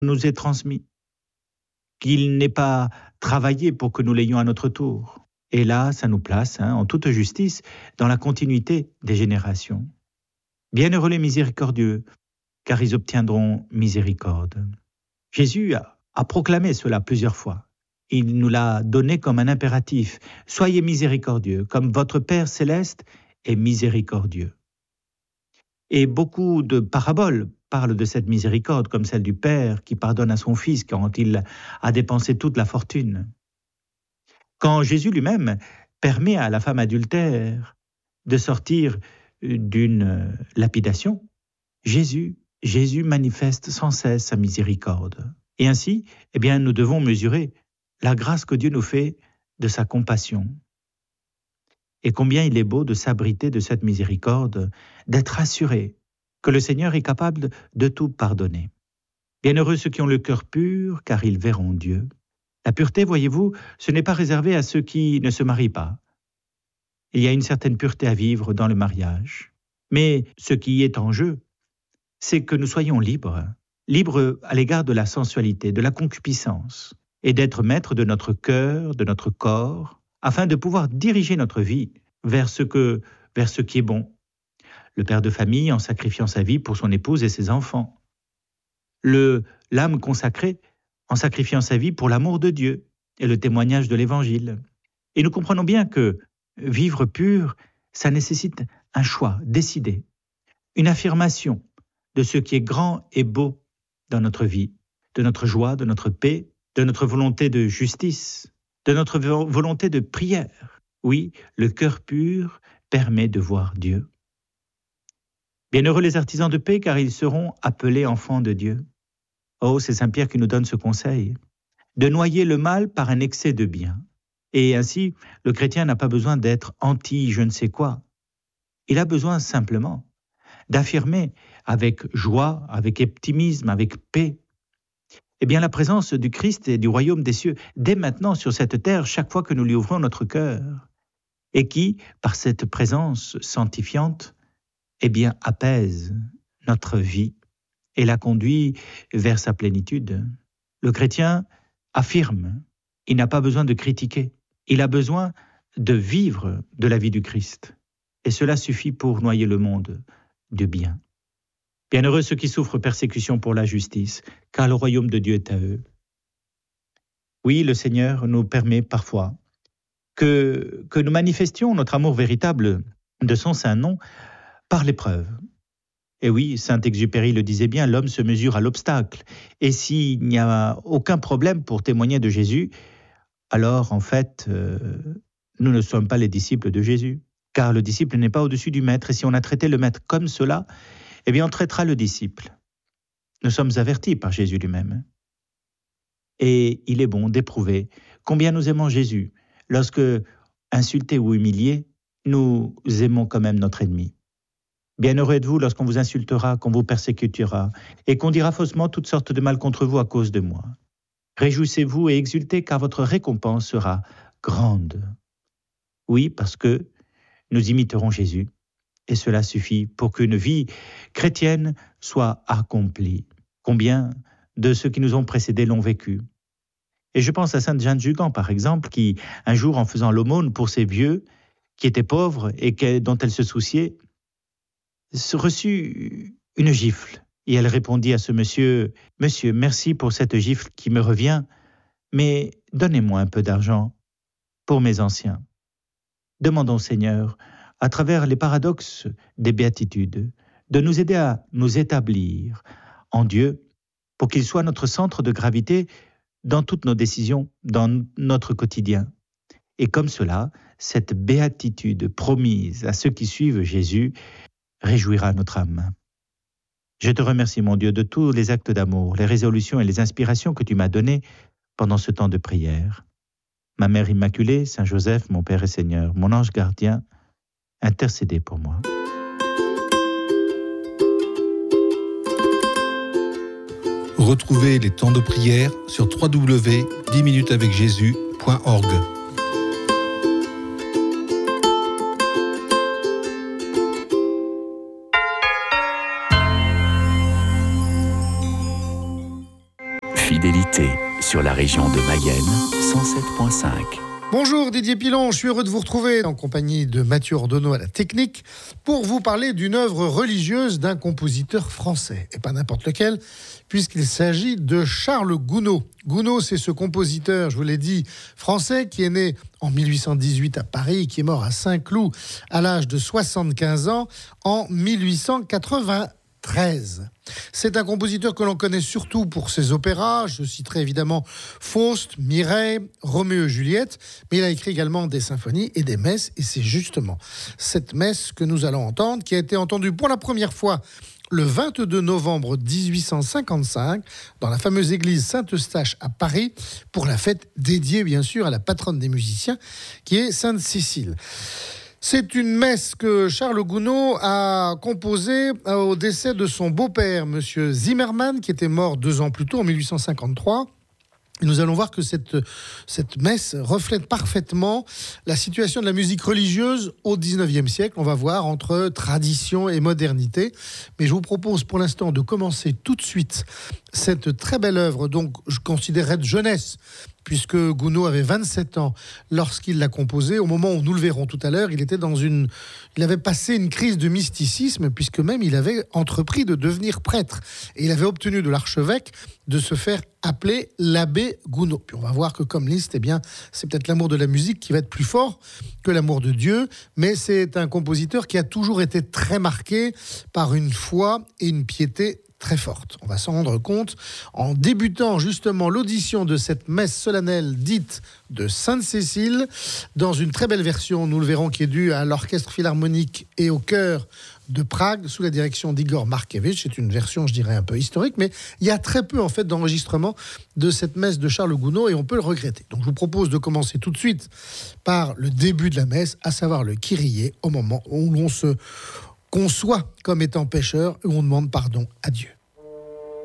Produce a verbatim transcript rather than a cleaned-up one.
nous est transmis, qu'il n'est pas travaillé pour que nous l'ayons à notre tour. Et là, ça nous place, hein, en toute justice, dans la continuité des générations. Bienheureux les miséricordieux, car ils obtiendront miséricorde. Jésus a, a proclamé cela plusieurs fois. Il nous l'a donné comme un impératif. Soyez miséricordieux, comme votre Père céleste est miséricordieux. Et beaucoup de paraboles parlent de cette miséricorde, comme celle du Père qui pardonne à son Fils quand il a dépensé toute la fortune. Quand Jésus lui-même permet à la femme adultère de sortir d'une lapidation, Jésus, Jésus manifeste sans cesse sa miséricorde. Et ainsi, eh bien, nous devons mesurer la grâce que Dieu nous fait de sa compassion. Et combien il est beau de s'abriter de cette miséricorde, d'être assuré que le Seigneur est capable de tout pardonner. Bienheureux ceux qui ont le cœur pur, car ils verront Dieu. La pureté, voyez-vous, ce n'est pas réservé à ceux qui ne se marient pas. Il y a une certaine pureté à vivre dans le mariage. Mais ce qui est en jeu, c'est que nous soyons libres, libres à l'égard de la sensualité, de la concupiscence, et d'être maîtres de notre cœur, de notre corps, afin de pouvoir diriger notre vie vers ce, que, vers ce qui est bon. Le père de famille en sacrifiant sa vie pour son épouse et ses enfants. Le, l'âme consacrée en sacrifiant sa vie pour l'amour de Dieu et le témoignage de l'Évangile. Et nous comprenons bien que vivre pur, ça nécessite un choix décidé, une affirmation de ce qui est grand et beau dans notre vie, de notre joie, de notre paix, de notre volonté de justice, de notre volonté de prière. Oui, le cœur pur permet de voir Dieu. Bienheureux les artisans de paix, car ils seront appelés enfants de Dieu. Oh, c'est Saint Pierre qui nous donne ce conseil, de noyer le mal par un excès de bien. Et ainsi, le chrétien n'a pas besoin d'être anti je ne sais quoi. Il a besoin simplement d'affirmer avec joie, avec optimisme, avec paix, eh bien la présence du Christ et du royaume des cieux, dès maintenant sur cette terre, chaque fois que nous lui ouvrons notre cœur, et qui, par cette présence sanctifiante, eh bien apaise notre vie et la conduit vers sa plénitude. Le chrétien affirme, il n'a pas besoin de critiquer, il a besoin de vivre de la vie du Christ. Et cela suffit pour noyer le monde de bien. Bienheureux ceux qui souffrent persécution pour la justice, car le royaume de Dieu est à eux. Oui, le Seigneur nous permet parfois que, que nous manifestions notre amour véritable de son saint nom par l'épreuve. Et oui, Saint-Exupéry le disait bien, l'homme se mesure à l'obstacle. Et s'il n'y a aucun problème pour témoigner de Jésus, alors en fait, euh, nous ne sommes pas les disciples de Jésus. Car le disciple n'est pas au-dessus du maître. Et si on a traité le maître comme cela, eh bien on traitera le disciple. Nous sommes avertis par Jésus lui-même. Et il est bon d'éprouver combien nous aimons Jésus. Lorsque, insultés ou humiliés, nous aimons quand même notre ennemi. Bienheureux êtes-vous lorsqu'on vous insultera, qu'on vous persécutera, et qu'on dira faussement toutes sortes de mal contre vous à cause de moi. Réjouissez-vous et exultez, car votre récompense sera grande. Oui, parce que nous imiterons Jésus, et cela suffit pour qu'une vie chrétienne soit accomplie. Combien de ceux qui nous ont précédés l'ont vécu. Et je pense à Sainte Jeanne Jugan, par exemple, qui, un jour, en faisant l'aumône pour ces vieux, qui étaient pauvres et que, dont elle se souciait, reçut une gifle. Et elle répondit à ce monsieur, « Monsieur, merci pour cette gifle qui me revient, mais donnez-moi un peu d'argent pour mes anciens. » Demandons au Seigneur, à travers les paradoxes des béatitudes, de nous aider à nous établir en Dieu pour qu'il soit notre centre de gravité dans toutes nos décisions, dans notre quotidien. Et comme cela, cette béatitude promise à ceux qui suivent Jésus réjouira notre âme. Je te remercie, mon Dieu, de tous les actes d'amour, les résolutions et les inspirations que tu m'as données pendant ce temps de prière. Ma Mère Immaculée, Saint Joseph, mon Père et Seigneur, mon ange gardien, intercédez pour moi. Retrouvez les temps de prière sur w w w point dix minutes avec jésus point org. Fidélité sur la région de Mayenne, cent sept virgule cinq. Bonjour Didier Pilon, je suis heureux de vous retrouver en compagnie de Mathieu Ordonneau à la technique pour vous parler d'une œuvre religieuse d'un compositeur français, et pas n'importe lequel, puisqu'il s'agit de Charles Gounod. Gounod, c'est ce compositeur, je vous l'ai dit, français qui est né en mille huit cent dix-huit à Paris, qui est mort à Saint-Cloud à l'âge de soixante-quinze ans en mille huit cent quatre-vingt-treize. C'est un compositeur que l'on connaît surtout pour ses opéras. Je citerai évidemment Faust, Mireille, Roméo et Juliette, mais il a écrit également des symphonies et des messes, et c'est justement cette messe que nous allons entendre, qui a été entendue pour la première fois le vingt-deux novembre dix-huit cent cinquante-cinq dans la fameuse église Saint-Eustache à Paris, pour la fête dédiée bien sûr à la patronne des musiciens, qui est Sainte Cécile. C'est une messe que Charles Gounod a composée au décès de son beau-père, monsieur Zimmermann, qui était mort deux ans plus tôt, en mille huit cent cinquante-trois. Et nous allons voir que cette, cette messe reflète parfaitement la situation de la musique religieuse au dix-neuvième siècle. On va voir entre tradition et modernité. Mais je vous propose pour l'instant de commencer tout de suite cette très belle œuvre, donc je considérerais de jeunesse, puisque Gounod avait vingt-sept ans lorsqu'il l'a composé. Au moment où nous le verrons tout à l'heure, il était dans une, il avait passé une crise de mysticisme, puisque même il avait entrepris de devenir prêtre. Et il avait obtenu de l'archevêque de se faire appeler l'abbé Gounod. Puis on va voir que comme liste, eh bien, c'est peut-être l'amour de la musique qui va être plus fort que l'amour de Dieu, mais c'est un compositeur qui a toujours été très marqué par une foi et une piété très forte. On va s'en rendre compte en débutant justement l'audition de cette messe solennelle dite de Sainte-Cécile, dans une très belle version, nous le verrons, qui est due à l'Orchestre Philharmonique et au chœur de Prague, sous la direction d'Igor Markevitch. C'est une version, je dirais, un peu historique, mais il y a très peu en fait d'enregistrement de cette messe de Charles Gounod, et on peut le regretter. Donc je vous propose de commencer tout de suite par le début de la messe, à savoir le Kyrie, au moment où l'on se conçoit comme étant pécheur, et on demande pardon à Dieu.